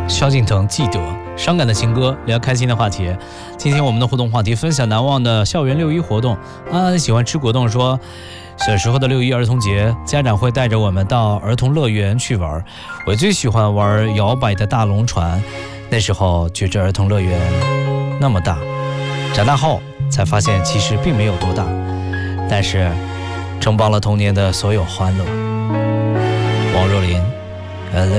萧敬腾记得伤感的情歌，聊开心的话题。今天我们的互动话题分享难忘的校园六一活动。安安喜欢吃果冻说，小时候的六一儿童节，家长会带着我们到儿童乐园去玩。我最喜欢玩摇摆的大龙船，那时候觉着儿童乐园那么大，长大后才发现其实并没有多大，但是承包了童年的所有欢乐。王若琳